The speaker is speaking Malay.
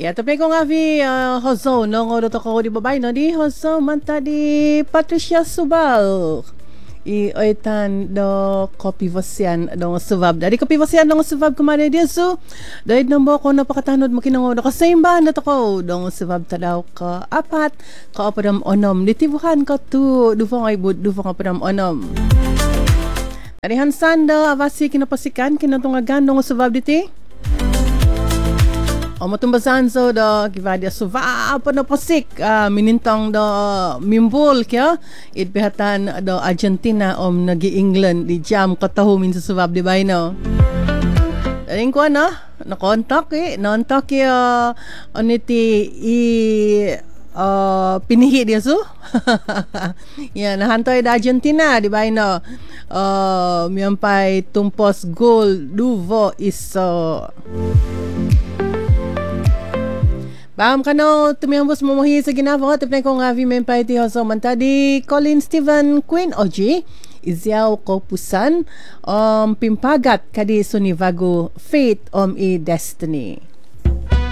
Ya, tapi kung avi hozo no ngodo to ko di babay no di hozo manta di Patricia Subal. Oitan do kopi vasian do subab. Dari kopi vasian do subab kemarin dia su. Dari nombo ko napakatanod mo kinangodo ka same ba na to ko do subab tadaw ka apat ka apadam onom ditibuhan ka tu dufong ay bud dufong apadam onom. Dari hansan do avasi kinapasikan kinatungagan do subab diti. O matumbasan so do givadia suva apa na pasik minintang do mimbul kya itbihatan do Argentina nagi England di jam katahu min susubab di bayno. Daling ko na kontak nontak oniti pinihi dia su. Ya nahantay da Argentina di bayno. Miyampai tumpos gol duvo iso. Paham ka no, tumiyambos mumuhi sa ginagawa ko, tipnay ko nga mempay ti hoso mantadi Colin Stephen Queen Oji, izyaw ko pusan, pimpagat kadi sunivago Faith i Destiny.